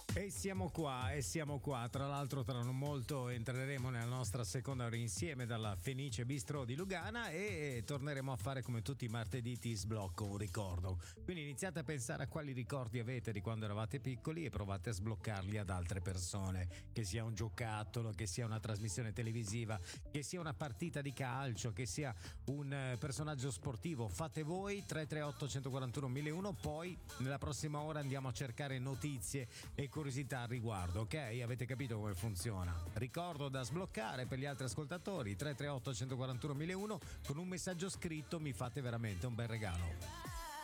E siamo qua. Tra l'altro tra non molto entreremo nella nostra seconda ora insieme dalla Fenice Bistro di Lugana e torneremo a fare come tutti i martedì ti sblocco un ricordo. Quindi iniziate a pensare a quali ricordi avete di quando eravate piccoli e provate a sbloccarli ad altre persone, che sia un giocattolo, che sia una trasmissione televisiva, che sia una partita di calcio, che sia un personaggio sportivo. Fate voi 338 141 1001, poi nella prossima ora andiamo a cercare notizie e curiosità al riguardo, ok? Avete capito come funziona? Ricordo da sbloccare per gli altri ascoltatori 338 141 1001, con un messaggio scritto mi fate veramente un bel regalo.